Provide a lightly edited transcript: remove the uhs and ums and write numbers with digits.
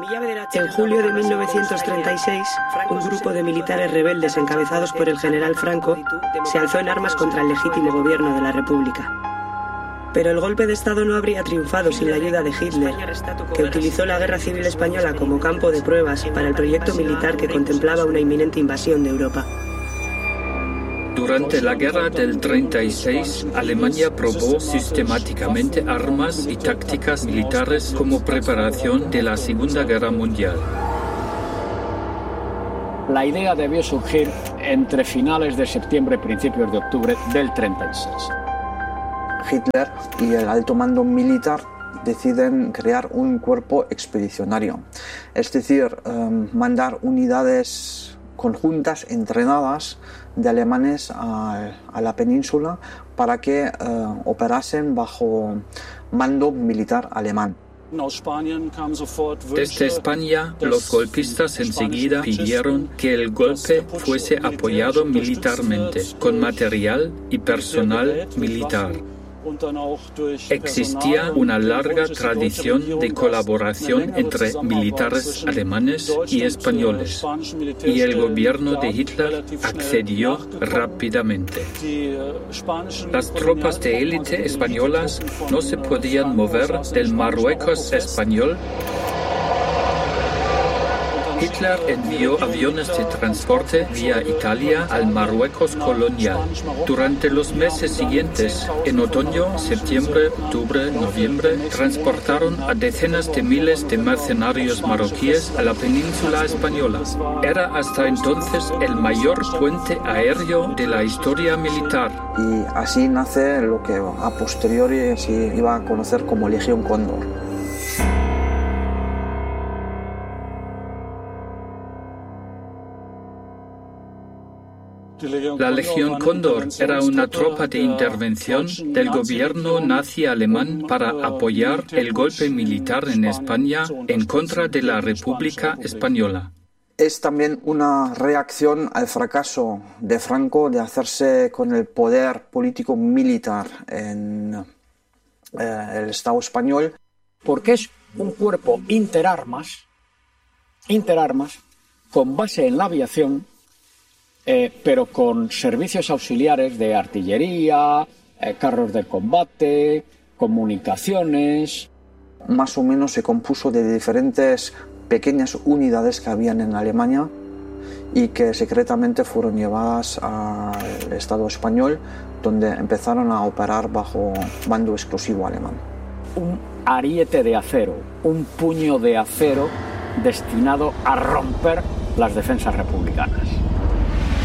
En julio de 1936, un grupo de militares rebeldes encabezados por el general Franco se alzó en armas contra el legítimo gobierno de la República. Pero el golpe de Estado no habría triunfado sin la ayuda de Hitler, que utilizó la Guerra Civil Española como campo de pruebas para el proyecto militar que contemplaba una inminente invasión de Europa. Durante la guerra del 36, Alemania probó sistemáticamente armas y tácticas militares como preparación de la Segunda Guerra Mundial. La idea debió surgir entre finales de septiembre y principios de octubre del 36. Hitler y el alto mando militar deciden crear un cuerpo expedicionario, es decir, mandar unidades conjuntas entrenadas de alemanes a la península para que operasen bajo mando militar alemán. Desde España, los golpistas enseguida pidieron que el golpe fuese apoyado militarmente, con material y personal militar. Existía una larga tradición de colaboración entre militares alemanes y españoles, y el gobierno de Hitler accedió rápidamente. Las tropas de élite españolas no se podían mover del Marruecos español. Hitler envió aviones de transporte vía Italia al Marruecos colonial. Durante los meses siguientes, en otoño, septiembre, octubre, noviembre, transportaron a decenas de miles de mercenarios marroquíes a la península española. Era hasta entonces el mayor puente aéreo de la historia militar. Y así nace lo que a posteriori se iba a conocer como Legión Cóndor. La Legión Cóndor era una tropa de intervención del gobierno nazi alemán para apoyar el golpe militar en España en contra de la República Española. Es también una reacción al fracaso de Franco de hacerse con el poder político militar en el Estado español. Porque es un cuerpo interarmas, con base en la aviación, pero con servicios auxiliares de artillería, carros de combate, comunicaciones. Más o menos se compuso de diferentes pequeñas unidades que habían en Alemania y que secretamente fueron llevadas al Estado español, donde empezaron a operar bajo mando exclusivo alemán. Un ariete de acero, un puño de acero destinado a romper las defensas republicanas.